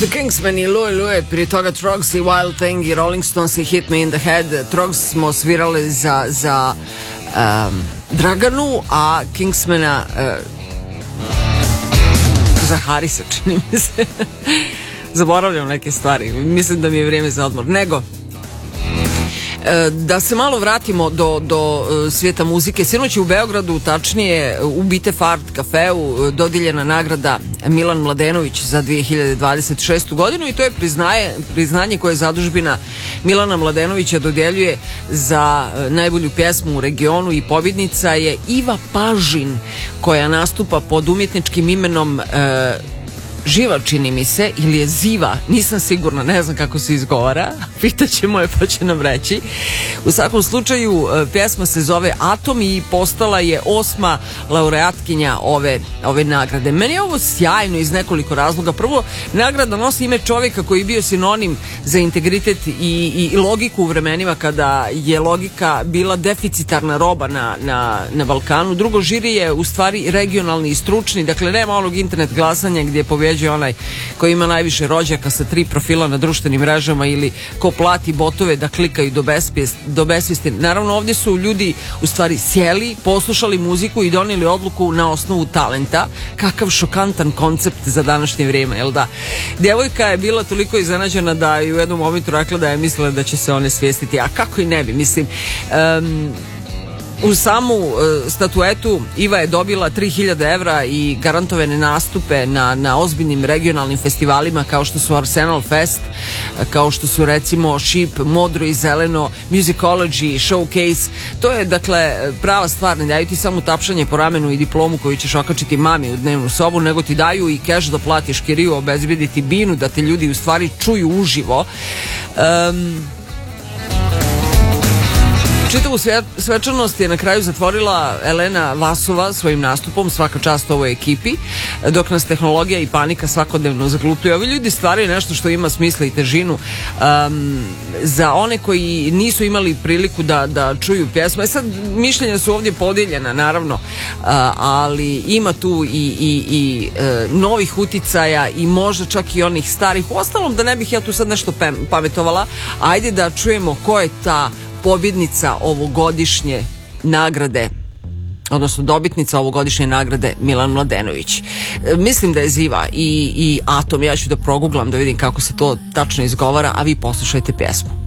The Kingsmen i Louie Louie, prije toga Trogs i Wild Thing i Rolling Stones i Hit Me in the Head. Trogs smo svirali za Draganu, a Kingsmena za Harisa, čini mi se. Zaboravljam neke stvari, mislim da mi je vrijeme za odmor. Nego, da se malo vratimo do svijeta muzike. Sinoć je u Beogradu, tačnije u Bitef Art kafeu, dodijeljena nagrada Milan Mladenović za 2026. godinu i to je priznanje koje zadužbina Milana Mladenovića dodjeljuje za najbolju pjesmu u regionu i pobjednica je Iva Pažin, koja nastupa pod umjetničkim imenom Živa, čini mi se, ili je Ziva, nisam sigurna, ne znam kako se izgovara, pitaćemo je pa će nam reći. U svakom slučaju, pjesma se zove Atom i postala je 8. laureatkinja ove nagrade. Meni je ovo sjajno iz nekoliko razloga. Prvo, nagrada nosi ime čovjeka koji je bio sinonim za integritet i logiku u vremenima kada je logika bila deficitarna roba na Balkanu. Drugo, žiri je u stvari regionalni i stručni, dakle nema onog internet glasanja gdje je onaj koji ima najviše rođaka sa 3 profila na društvenim mrežama ili ko plati botove da klikaju do besvijesti. Naravno, ovdje su ljudi u stvari sjeli, poslušali muziku i donijeli odluku na osnovu talenta. Kakav šokantan koncept za današnje vrijeme, jel da? Djevojka je bila toliko iznenađena da je u jednom momentu rekla da je mislila da će se one svijestiti, a kako i ne bi, mislim. U samu statuetu Iva je dobila 3000 evra i garantovane nastupe na ozbiljnim regionalnim festivalima kao što su Arsenal Fest, kao što su recimo Šip, Modro i Zeleno, Musicology, Showcase. To je dakle prava stvar, ne daju ti samo tapšanje po ramenu i diplomu koju ćeš okačiti mami u dnevnu sobu, nego ti daju i keš da platiš kiriju, obezbediti binu, da te ljudi u stvari čuju uživo. Čitavu svečanost je na kraju zatvorila Elena Vasova svojim nastupom, svaka čast ovoj ekipi, dok nas tehnologija i panika svakodnevno zaglupljuju. Ovi ljudi stvaraju nešto što ima smisla i težinu. Za one koji nisu imali priliku da čuju pjesmu, sad mišljenja su ovdje podijeljena, naravno, ali ima tu i novih uticaja i možda čak i onih starih. Uostalom, da ne bih ja tu sad nešto pametovala, ajde da čujemo ko je ta pobjednica ovogodišnje nagrade, odnosno dobitnica ovogodišnje nagrade Milan Mladenović. Mislim da je Ziva i Atom. Ja ću da proguglam da vidim kako se to tačno izgovara, a vi poslušajte pjesmu.